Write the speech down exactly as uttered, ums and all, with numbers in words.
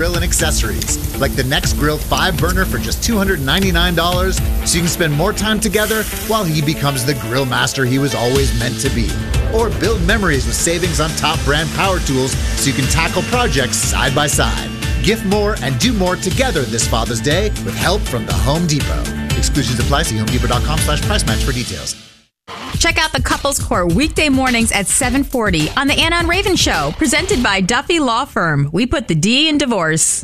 grill and accessories, like the Next Grill five burner for just two hundred ninety-nine dollars, so you can spend more time together while he becomes the grill master he was always meant to be. Or build memories with savings on top brand power tools so you can tackle projects side by side. Gift more and do more together this Father's Day with help from the Home Depot. Exclusions apply. See homedepot.com slash price match for details. Check out the Couples Court weekday mornings at seven forty on the Anna and Raven Show, presented by Duffy Law Firm. We put the D in divorce.